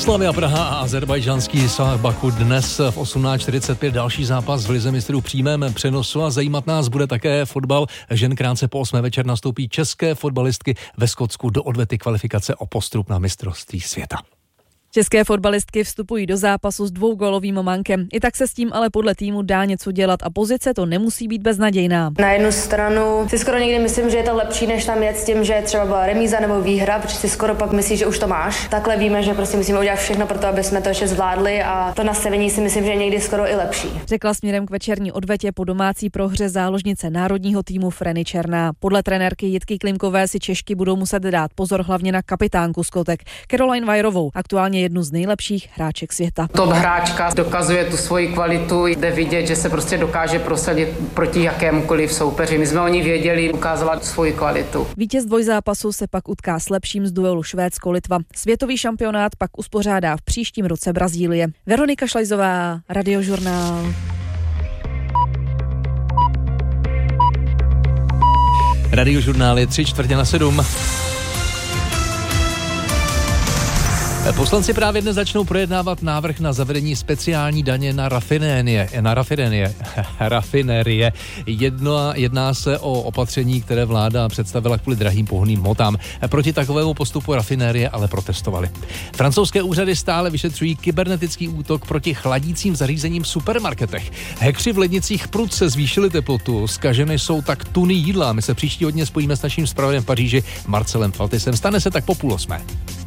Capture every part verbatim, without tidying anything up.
Slavia Praha a azerbajdžanský Sah Baku dnes v osmnáct čtyřicet pět další zápas v lize mistrů přímém přenosu a zajímat nás bude také fotbal. Žen krátce po osmé večer nastoupí české fotbalistky ve Skotsku do odvety kvalifikace o postup na mistrovství světa. České fotbalistky vstupují do zápasu s dvougolovým mankem. I tak se s tím ale podle týmu dá něco dělat a pozice to nemusí být beznadějná. Na jednu stranu si skoro někdy myslím, že je to lepší, než tam jet s tím, že třeba byla remíza nebo výhra, protože si skoro pak myslíš, že už to máš. Takhle víme, že prostě musíme udělat všechno pro to, aby jsme to ještě zvládli a to nastavení si myslím, že je někdy skoro i lepší. Řekla směrem k večerní odvetě po domácí prohře záložnice národního týmu Freny Černá. Podle trenérky Jitky Klimkové si Češky budou muset dát pozor hlavně na kapitánku skotek Caroline Weirovou, aktuálně jednu z nejlepších hráček světa. Top hráčka dokazuje tu svoji kvalitu, jde vidět, že se prostě dokáže prosadit proti jakémukoliv soupeři. My jsme o ní věděli, ukázala svoji kvalitu. Vítěz dvojzápasu se pak utká s lepším z duelu Švédsko-Litva. Světový šampionát pak uspořádá v příštím roce Brazílie. Veronika Šlajzová, Radiožurnál. Radiožurnál je tři čtvrtě na sedm. Poslanci právě dnes začnou projednávat návrh na zavedení speciální daně na rafinérie. Na rafinérie. rafinérie. Jedno, jedná se o opatření, které vláda představila kvůli drahým pohonným hmotám. Proti takovému postupu rafinérie ale protestovali. Francouzské úřady stále vyšetřují kybernetický útok proti chladícím zařízením v supermarketech. Hackři v lednicích prudce zvýšili teplotu. Zkaženy jsou tak tuny jídla. My se příští hodně spojíme s naším zpravodajem v Paříži Marcelem Faltisem. Stane se tak po půl osmé.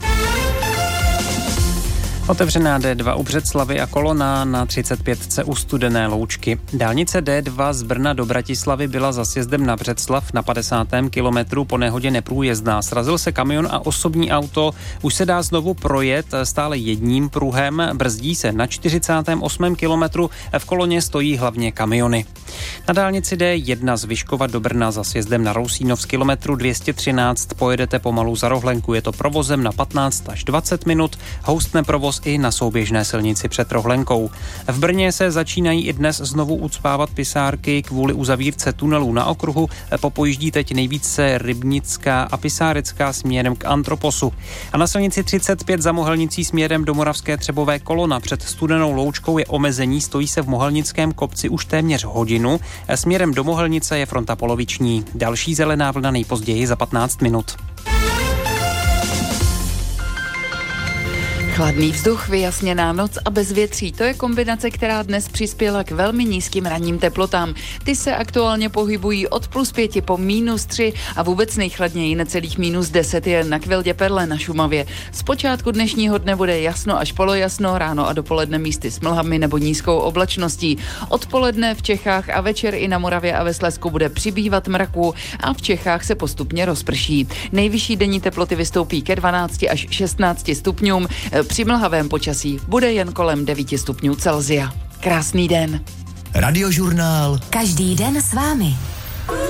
Otevřená D dva u Břeclavi a kolona na třicet pět u Studené Loučky. Dálnice D dva z Brna do Bratislavy byla za sjezdem na Břeclav na padesátém kilometru po nehodě neprůjezdná. Srazil se kamion a osobní auto. Už se dá znovu projet stále jedním pruhem. Brzdí se na čtyřicátém osmém kilometru. V koloně stojí hlavně kamiony. Na dálnici D jedna z Vyškova do Brna za sjezdem na Rousínov z kilometru dvě stě třináct pojedete pomalu za rohlenku. Je to provozem na patnáct až dvacet minut. Houstne provoz i na souběžné silnici před rohlenkou. V Brně se začínají i dnes znovu ucpávat pisárky kvůli uzavírce tunelů na okruhu. Popojíždí teď nejvíce Rybnická a Pisárecká směrem k Antroposu. A na silnici třicet pět za Mohelnicí směrem do Moravské Třebové kolona před Studenou Loučkou je omezení, stojí se v Mohelnickém kopci už téměř hodinu. Směrem do Mohelnice je fronta poloviční. Další zelená vlna nejpozději za patnáct minut. Chladný vzduch, vyjasněná noc a bezvětří, to je kombinace, která dnes přispěla k velmi nízkým ranním teplotám. Ty se aktuálně pohybují od plus pěti po minus tři a vůbec nejchladněji necelých minus deset je na Kvildě Perle na Šumavě. Zpočátku dnešního dne bude jasno až polojasno, ráno a dopoledne místy s mlhami nebo nízkou oblačností. Odpoledne v Čechách a večer i na Moravě a ve Slezsku bude přibývat mraků a v Čechách se postupně rozprší. Nejvyšší denní teploty vystoupí ke dvanácti až šestnácti stupňům. Při mlhavém počasí bude jen kolem devíti stupňů Celsia. Krásný den. Radiožurnál. Každý den s vámi.